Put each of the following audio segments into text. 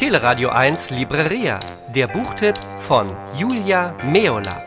Teleradio 1 Libreria, der Buchtipp von Julia Meola.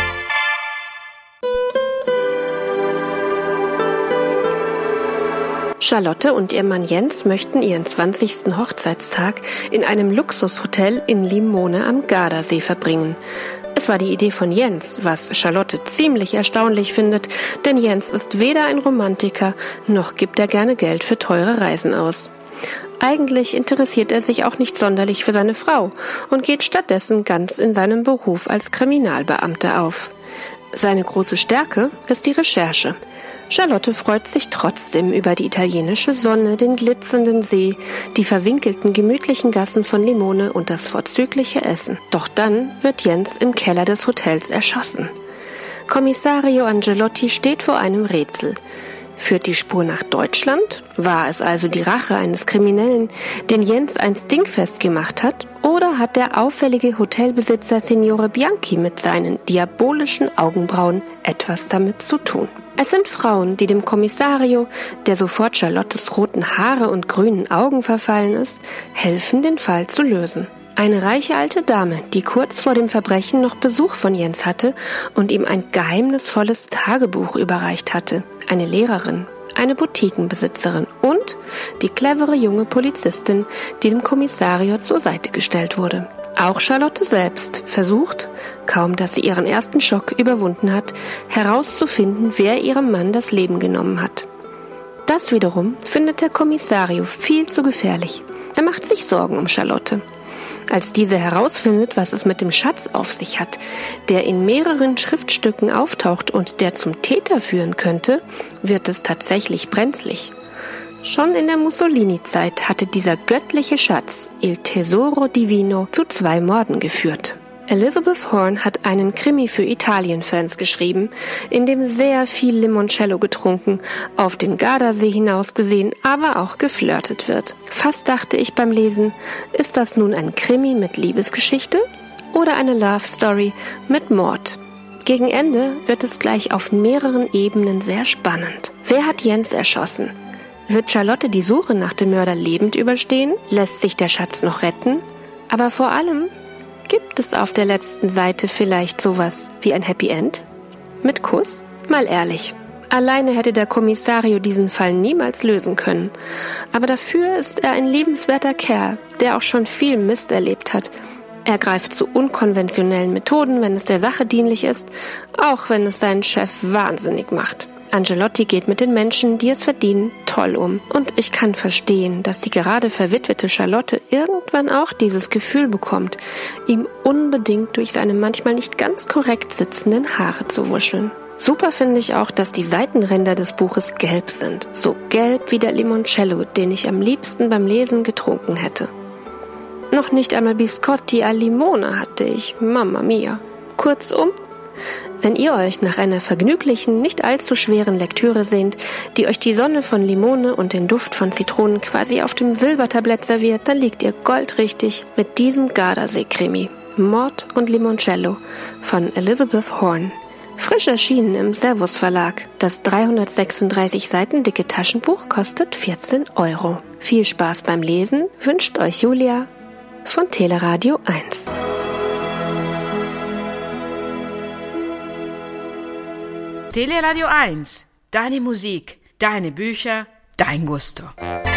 Charlotte und ihr Mann Jens möchten ihren 20. Hochzeitstag in einem Luxushotel in Limone am Gardasee verbringen. Es war die Idee von Jens, was Charlotte ziemlich erstaunlich findet, denn Jens ist weder ein Romantiker, noch gibt er gerne Geld für teure Reisen aus. Eigentlich interessiert er sich auch nicht sonderlich für seine Frau und geht stattdessen ganz in seinem Beruf als Kriminalbeamter auf. Seine große Stärke ist die Recherche. Charlotte freut sich trotzdem über die italienische Sonne, den glitzernden See, die verwinkelten gemütlichen Gassen von Limone und das vorzügliche Essen. Doch dann wird Jens im Keller des Hotels erschossen. Kommissario Angelotti steht vor einem Rätsel. Führt die Spur nach Deutschland? War es also die Rache eines Kriminellen, den Jens einst dingfest gemacht hat? Oder hat der auffällige Hotelbesitzer Signore Bianchi mit seinen diabolischen Augenbrauen etwas damit zu tun? Es sind Frauen, die dem Kommissario, der sofort Charlottes roten Haare und grünen Augen verfallen ist, helfen, den Fall zu lösen. Eine reiche alte Dame, die kurz vor dem Verbrechen noch Besuch von Jens hatte und ihm ein geheimnisvolles Tagebuch überreicht hatte. Eine Lehrerin, eine Boutiquenbesitzerin und die clevere junge Polizistin, die dem Kommissario zur Seite gestellt wurde. Auch Charlotte selbst versucht, kaum dass sie ihren ersten Schock überwunden hat, herauszufinden, wer ihrem Mann das Leben genommen hat. Das wiederum findet der Kommissario viel zu gefährlich. Er macht sich Sorgen um Charlotte. Als diese herausfindet, was es mit dem Schatz auf sich hat, der in mehreren Schriftstücken auftaucht und der zum Täter führen könnte, wird es tatsächlich brenzlig. Schon in der Mussolini-Zeit hatte dieser göttliche Schatz, Il Tesoro Divino, zu 2 Morden geführt. Elizabeth Horn hat einen Krimi für Italien-Fans geschrieben, in dem sehr viel Limoncello getrunken, auf den Gardasee hinausgesehen, aber auch geflirtet wird. Fast dachte ich beim Lesen, ist das nun ein Krimi mit Liebesgeschichte oder eine Love Story mit Mord? Gegen Ende wird es gleich auf mehreren Ebenen sehr spannend. Wer hat Jens erschossen? Wird Charlotte die Suche nach dem Mörder lebend überstehen? Lässt sich der Schatz noch retten? Aber vor allem, gibt es auf der letzten Seite vielleicht sowas wie ein Happy End? Mit Kuss? Mal ehrlich. Alleine hätte der Kommissario diesen Fall niemals lösen können. Aber dafür ist er ein liebenswerter Kerl, der auch schon viel Mist erlebt hat. Er greift zu unkonventionellen Methoden, wenn es der Sache dienlich ist, auch wenn es seinen Chef wahnsinnig macht. Angelotti geht mit den Menschen, die es verdienen, toll um. Und ich kann verstehen, dass die gerade verwitwete Charlotte irgendwann auch dieses Gefühl bekommt, ihm unbedingt durch seine manchmal nicht ganz korrekt sitzenden Haare zu wuscheln. Super finde ich auch, dass die Seitenränder des Buches gelb sind. So gelb wie der Limoncello, den ich am liebsten beim Lesen getrunken hätte. Noch nicht einmal Biscotti al Limone hatte ich, Mamma mia. Kurzum, wenn ihr euch nach einer vergnüglichen, nicht allzu schweren Lektüre sehnt, die euch die Sonne von Limone und den Duft von Zitronen quasi auf dem Silbertablett serviert, dann liegt ihr goldrichtig mit diesem Gardasee-Krimi. Mord und Limoncello von Elizabeth Horn. Frisch erschienen im Servus Verlag. Das 336 Seiten dicke Taschenbuch kostet 14 €. Viel Spaß beim Lesen wünscht euch Julia von Teleradio 1. Teleradio 1, deine Musik, deine Bücher, dein Gusto.